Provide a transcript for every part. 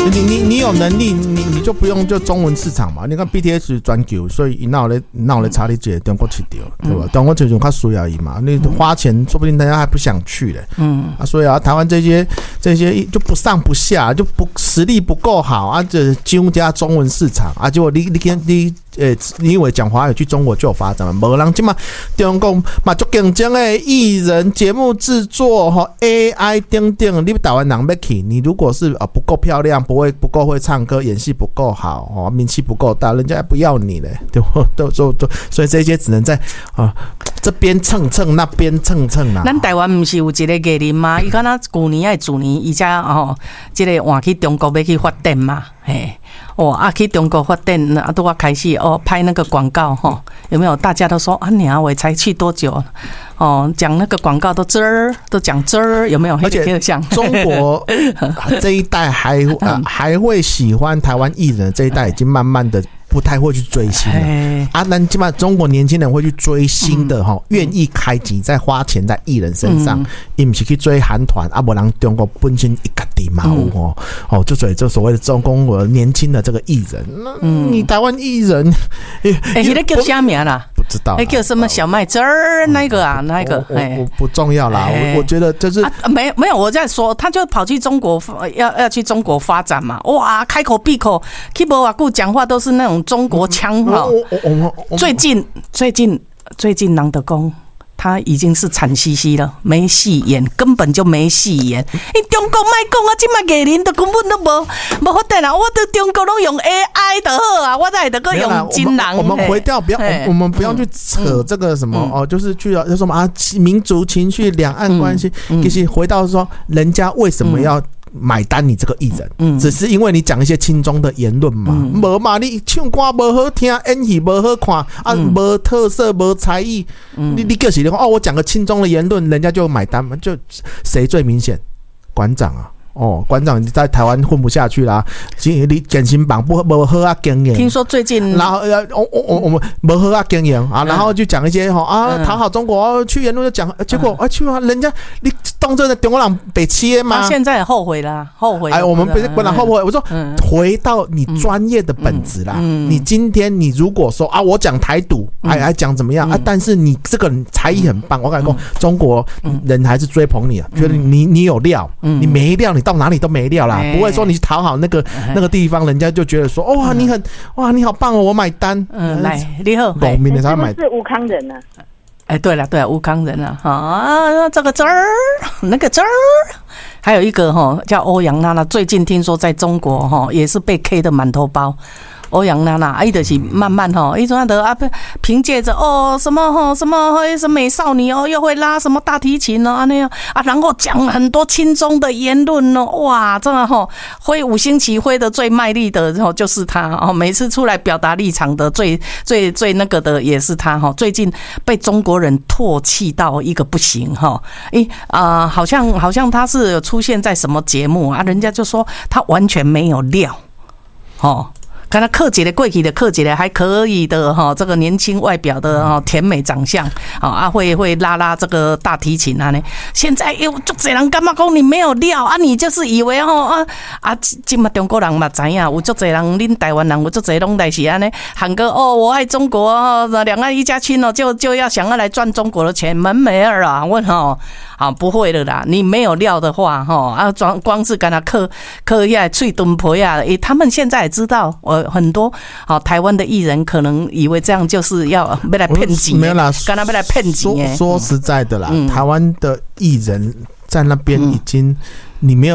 你有能力，你就不用就中文市场嘛。你看 BTS 全球，所以哪有来查你这中国市场，对吧？中国市场较需要伊嘛，你花钱，说不定大家还不想去嘞。所以台湾这些就不上不下，就不实力不够好啊，这进加中文市场啊，结果你以为讲华语去中国就有发展吗？没人现在中国嘛足竞争的艺人、节目制作、AI 等等，你台湾人要去，你如果是不够漂亮，不够会唱歌，演戏不够好，名气不够大，人家也不要你嘞，对不？所以这些只能在这边蹭蹭，那边蹭蹭啦。 咱台湾不是有一个艺人吗？伊敢若去年还去年，伊才这个换去中国要去发展嘛，嘿。去中国发展啊，都要开始拍那个广告有没有？大家都说啊，你我才去多久讲那个广告都讲有没有？ 而且中国这一代还会喜欢台湾艺人，这一代已经慢慢的不太会去追星了啊。那基本上中国年轻人会去追星的愿意开钱在花钱在艺人身上，伊不是去追韩团啊，不然中国本身一家己嘛有就所谓的中国年轻的这个艺人，你台湾艺人， 那个叫啥名啦？ 不知道， 叫什么小麦汁儿那个啊，那个我不重要啦，我觉得就是没有我在说，他就跑去中国要去中国发展嘛，哇，开口闭口，去无偌久讲话都是那种中国腔最近人就讲他已经是惨兮兮了，没戏演，根本就没戏演。中国莫讲啊，这卖艺人都根本都无发展啊！我在中国都用 AI 就好啊，我才得个用真人。 我们回掉，我们不要去扯这个什么就是去说什么民族情绪、两岸关系，其实回到说，人家为什么要买单你这个艺人，只是因为你讲一些亲中的言论嘛，无嘛，你唱歌无好听，演戏无好看啊，无特色，无才艺，你就是的话我讲个亲中的言论，人家就买单嘛，就谁最明显？馆长啊。馆长在台湾混不下去啦，你减薪榜不好啊经营。 听说最近， 然后我们不好啊经营啊，然后就讲一些讨好中国，去言论就讲，结果去人家你当真的中国人被切吗？ 他现在也后悔了， 我们本来后悔，我说回到你专业的本质啦。你今天你如果说我讲台独，还讲怎么样但是你这个才艺很棒，我敢说中国人还是追捧你啊，觉得你有料，你没料你到哪里都没料啦，不会说你讨好那个地方，人家就觉得说你好棒我买单。 来，你好， 农民的才买。 是不是吴康仁啊？ 对了，吴康仁啊，这个汁儿，那个汁儿，还有一个叫欧阳娜娜，最近听说在中国也是被 K 的满头包。欧阳娜娜，就是慢慢一种的凭借着什么美少女又会拉什么大提琴那样然后讲很多亲中的言论哇，真的挥五星旗挥的最卖力的就是他每次出来表达立场的最那个的也是他最近被中国人唾弃到一个不行好像他是出现在什么节目人家就说他完全没有料看他客气的过去的客气的还可以的这个年轻外表的甜美长相会拉这个大提琴现在就这人干嘛讲你没有料你就是以为今嘛中国人嘛知影有足侪人恁台湾人有足侪拢在是安尼喊个我爱中国两岸一家亲就要想要来赚中国的钱门没儿啊问不会的啦，你没有料的话光是跟他嗑下脆蹲婆呀他们现在也知道很多台湾的艺人可能以为这样就是要来骗钱， 没有啦， 跟他要来骗钱。 说实在的啦，台湾的艺人在那边已经你没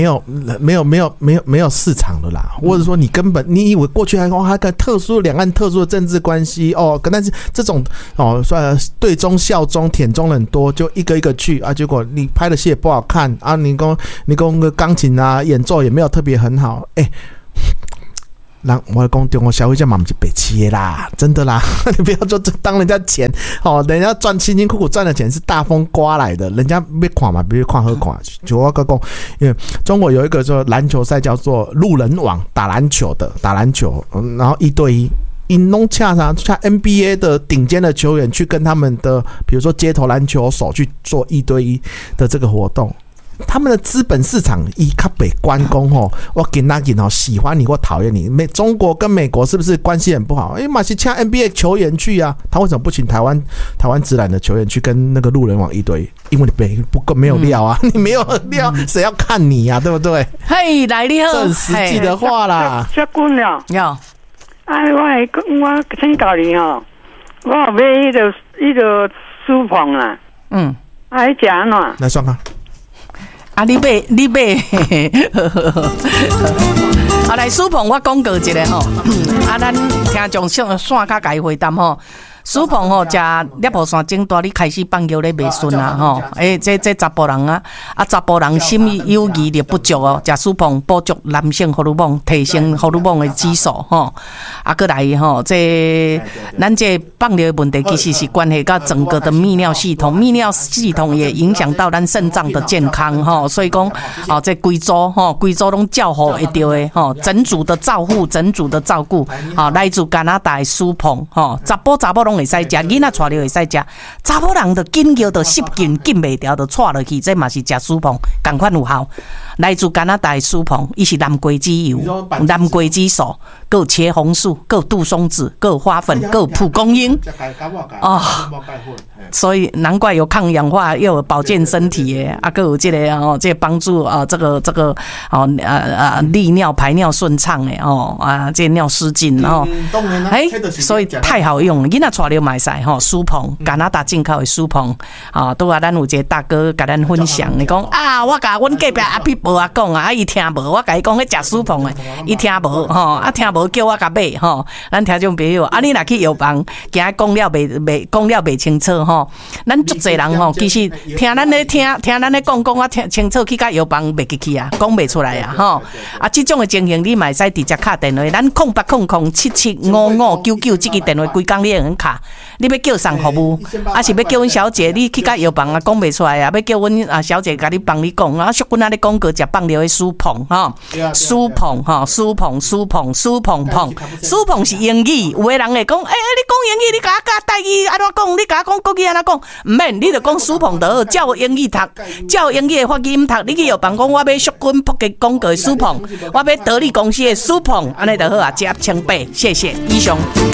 有市场了啦，或者说你根本你以为过去还个特殊两岸特殊的政治关系但是这种对中效忠舔中很多，就一个一个去结果你拍的戏也不好看你讲个钢琴演奏也没有特别很好我讲中国消费者嘛不是白痴的啦，真的啦，你不要说当人家钱人家赚辛辛苦苦赚的钱是大风刮来的，人家要看嘛，必须看好看。就我讲，因为中国有一个说篮球赛叫做路人网，打篮球，然后1对1。弄恰 NBA 的顶尖的球员去跟他们的比如说街头篮球手去做1对1的这个活动他们的资本市场以较北关公吼，我给那给喜欢你或讨厌你。中国跟美国是不是关系很不好？马是请 NBA 球员去啊，他为什么不请台湾职篮的球员去跟那个路人网一堆？因为你没有料啊，你没有料，谁要看你啊？对不对？ 嘿，来你好， 这很实际的话啦。 结婚了， 要。 我请教你哦，我要买一个书棚啊，还食安怎？ 来算看。 啊，你买，啊，来书棚我讲过一个吼，啊，咱听众线较解回答吼。书棚吼，食猎户山整大，你开始放牛咧袂顺啊吼！这查甫人啊，查甫人心理有疑力不足哦，食书棚补足男性荷尔蒙，提升荷尔蒙的指数吼。啊，过来吼，咱这放尿的问题其实是关系到整个的泌尿系统，泌尿系统也影响到咱肾脏的健康吼。所以讲，哦，这规组拢照顾会到的吼，整组的照顾，好，来自加拿大的书棚吼，查甫拢会使食，囡仔带了会使食，查某人就紧叫到10斤紧袂掉，就带落去，这嘛是食书棚，同款有效。来自加拿大的书棚，伊是蓝桂枝油、蓝桂枝素，还有茄红素，还有杜松子，还有花粉，还有蒲公英。哦，所以难怪有抗氧化，又有保健身体的，啊，还有这个哦，这帮助这个哦利尿排尿顺畅的哦啊，这尿失禁哦，所以太好用了，囡仔带了买晒吼，书棚加拿大进口的书棚啊，拄啊，咱有一个大哥甲咱分享，你讲啊，我甲阮隔壁阿皮伯啊讲啊，伊听无，我甲伊讲迄食书棚的，伊听无吼，啊听无叫我甲买吼，咱听众朋友，啊你若去药房，惊讲了袂清楚吼，咱足侪人吼，其实听咱咧讲，我听清楚去甲药房袂去啊，讲袂出来啊吼，啊这种的情形你嘛使直接敲电话，咱0800775599这个电话规工你会敲，你要叫送服务，啊是要叫阮小姐你去甲药房啊讲袂出来啊，要叫阮小姐甲你帮你讲啊，淑君啊咧讲过食放尿的书棚吼，书棚是英语，有的人会讲，你讲英语，你甲我教台语安怎讲？你甲我讲国语安怎讲？唔免，你就讲书棚就好，照英语读，照英语的发音读。你去药房讲，我要淑君普吉广告的书棚，我要得力公司的书棚，安尼就好啊，接清白，谢谢，以上。